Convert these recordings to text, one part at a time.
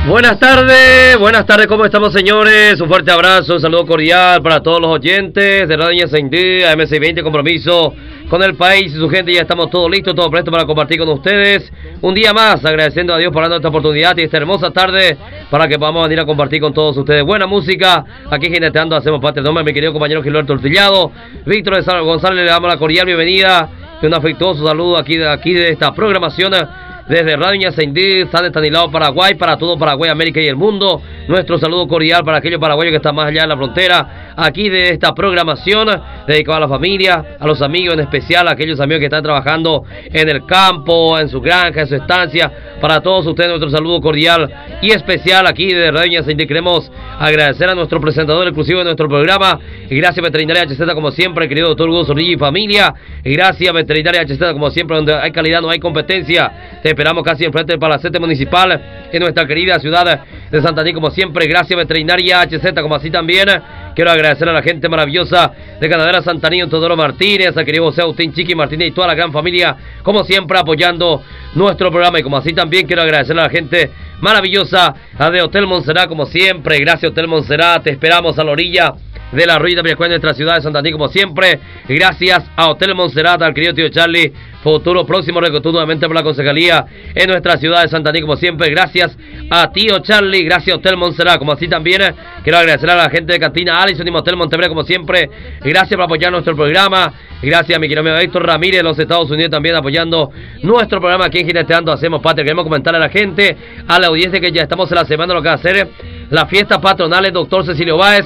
Buenas tardes, ¿cómo estamos, señores? Un fuerte abrazo, un saludo cordial para todos los oyentes de Radio Ñasaindí, AM620, compromiso con el país y su gente. Ya estamos todos listos, todos prestos para compartir con ustedes un día más, agradeciendo a Dios por darnos esta oportunidad y esta hermosa tarde para que podamos venir a compartir con todos ustedes buena música. Aquí Jineteando hacemos parte del nombre de mi querido compañero Gilberto Tortillado. Víctor González, le damos la cordial bienvenida y un afectuoso saludo aquí de esta programación desde Radio Ñasaindí, San Estanislao, Paraguay, para todo Paraguay, América y el mundo. Nuestro saludo cordial para aquellos paraguayos que están más allá de la frontera, aquí de esta programación dedicada a la familia, a los amigos, en especial a aquellos amigos que están trabajando en el campo, en su granja, en su estancia. Para todos ustedes nuestro saludo cordial y especial aquí de Radio Ñasaindí. Queremos agradecer a nuestro presentador exclusivo de nuestro programa, y gracias Veterinaria HZ como siempre, querido doctor Hugo Zorrilla y familia, y gracias Veterinaria HZ como siempre, donde hay calidad no hay competencia. Te esperamos casi enfrente del Palacete Municipal en nuestra querida ciudad de Santaní, como siempre. Gracias Veterinaria HZ, como así también quiero agradecer a la gente maravillosa de Ganadera Santaní, Teodoro Martínez, al querido José Agustín Chiqui Martínez y toda la gran familia, como siempre apoyando nuestro programa. Y como así también quiero agradecer a la gente maravillosa de Hotel Montserrat, como siempre. Gracias Hotel Montserrat, te esperamos a la orilla de la ruina de nuestra ciudad de Santaní, como siempre. Gracias a Hotel Montserrat, al querido tío Charlie, futuro próximo recluto nuevamente por la concejalía en nuestra ciudad de Santaní, como siempre. Gracias a tío Charlie, gracias a Hotel Montserrat, como así también quiero agradecer a la gente de Cantina Allison y Motel Monteverde, como siempre. Gracias por apoyar nuestro programa. Gracias a mi querido amigo Héctor Ramírez de los Estados Unidos, también apoyando nuestro programa aquí en Jineteando Hacemos Patria. Queremos comentarle a la gente, a la audiencia, que ya estamos en la semana lo que va a hacer las fiestas patronales Doctor Cecilio Báez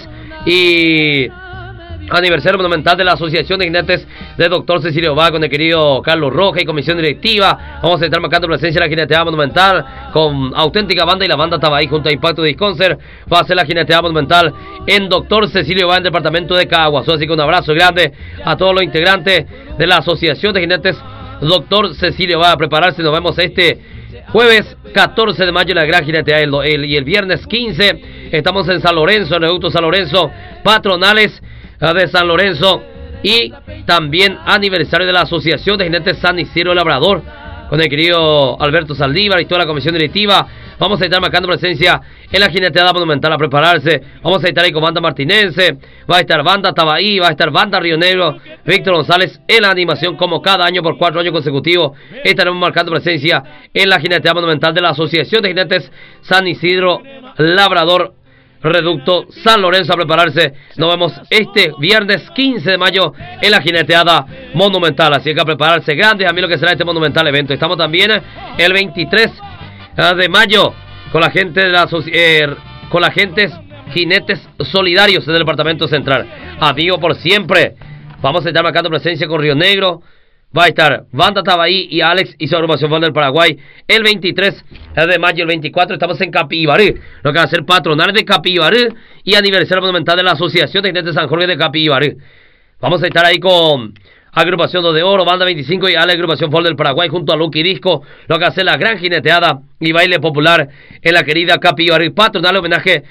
y aniversario monumental de la Asociación de Jinetes de Doctor Cecilio Báez, con el querido Carlos Roja y comisión directiva. Vamos a estar marcando presencia de la jineteada monumental con auténtica banda, y la banda estaba ahí junto a Impacto Disconcert. Va a ser la jineteada monumental en Doctor Cecilio Báez, en el departamento de Caguazú. Así que un abrazo grande a todos los integrantes de la Asociación de Jinetes Doctor Cecilio Báez. A prepararse, nos vemos este jueves 14 de mayo en la gran jineteada y el viernes 15 estamos en San Lorenzo, en el Reducto San Lorenzo, patronales de San Lorenzo, y también aniversario de la Asociación de Jinetes San Isidro Labrador, con el querido Alberto Saldívar y toda la comisión directiva. Vamos a estar marcando presencia en la jineteada monumental. A prepararse, vamos a estar ahí con banda martinense, va a estar banda Tabaí, va a estar banda Río Negro, Víctor González en la animación, como cada año por 4 años consecutivos. Estaremos marcando presencia en la jineteada monumental de la Asociación de Jinetes San Isidro Labrador, Reducto San Lorenzo. A prepararse, nos vemos este viernes 15 de mayo en la jineteada monumental. Así que a prepararse, grandes amigos, que será este monumental evento. Estamos también el 23 de mayo con la gente de la con la gente Jinetes Solidarios del departamento central. Amigo por siempre. Vamos a estar marcando presencia con Río Negro. Va a estar Banda Tabaí y Alex y su agrupación del Paraguay el 23 de mayo. El 24 estamos en Capibaré, lo que va a ser patronales de Capibaré y aniversario monumental de la Asociación de Jinetes San Jorge de Capibaré. Vamos a estar ahí con agrupación 2 de Oro, Banda 25 y Alex, agrupación Folk del Paraguay, junto a Lucky Disco, lo que va a ser la gran jineteada y baile popular en la querida Capibaré. Patronal homenaje